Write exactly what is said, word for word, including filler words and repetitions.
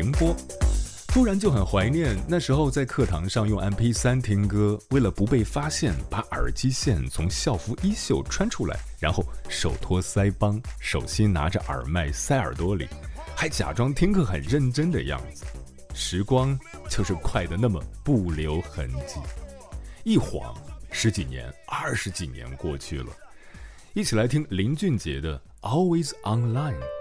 重播。突然就很怀念那时候在课堂上用 M P 三 听歌，为了不被发现，把耳机线从校服衣袖穿出来，然后手托腮帮，手心拿着耳麦塞耳朵里，还假装听课很认真的样子。时光就是快得那么不留痕迹，一晃十几年、二十几年过去了。一起来听林俊杰的 Always Online。